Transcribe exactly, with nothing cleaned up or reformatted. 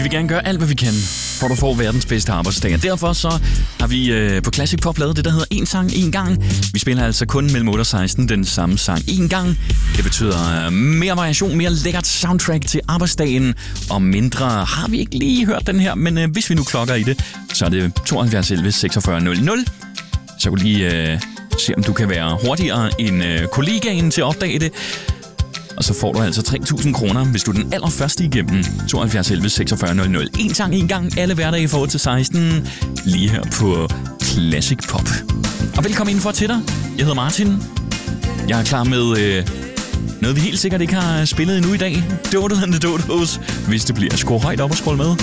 vil gerne gøre alt, hvad vi kan, for at du får verdens bedste arbejdsdag. Og derfor så har vi øh, på Classic Pop lavet det, der hedder En sang, en gang. Vi spiller altså kun mellem otte og seksten den samme sang en gang. Det betyder øh, mere variation, mere lækkert soundtrack til arbejdsdagen. Og mindre har vi ikke lige hørt den her, men øh, hvis vi nu klokker i det, så er det tooghalvfjerds elleve seksogfyrre nul nul. Så kan du lige øh, se, om du kan være hurtigere end øh, kollegaen til at opdage det. Og så får du altså tre tusind kroner, hvis du er den allerførste igennem. tooghalvfjerds elleve seksogfyrre nul nul. En sang, en gang. Alle hverdage fra otte til seksten. Lige her på Classic Pop. Og velkommen indenfor til dig. Jeg hedder Martin. Jeg er klar med øh, noget, vi helt sikkert ikke har spillet endnu i dag. Dodo and the Dodos. Hvis det bliver, skru højt op og skrål med.